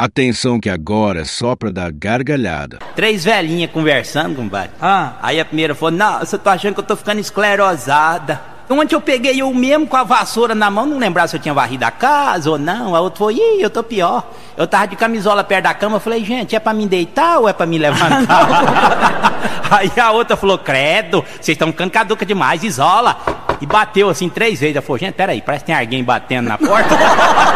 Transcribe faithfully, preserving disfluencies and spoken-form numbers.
Atenção que agora é só pra dar gargalhada. Três velhinhas conversando, compadre. Ah. Aí a primeira falou, nossa, eu tô achando que eu tô ficando esclerosada. Ontem eu peguei eu mesmo com a vassoura na mão, não lembrava se eu tinha varrido a casa ou não. A outra falou, ih, eu tô pior. Eu tava de camisola perto da cama, eu falei, gente, é pra me deitar ou é pra me levantar? Aí a outra falou, credo, vocês estão ficando caduca demais, isola. E bateu assim três vezes. Ela falou, gente, peraí, parece que tem alguém batendo na porta.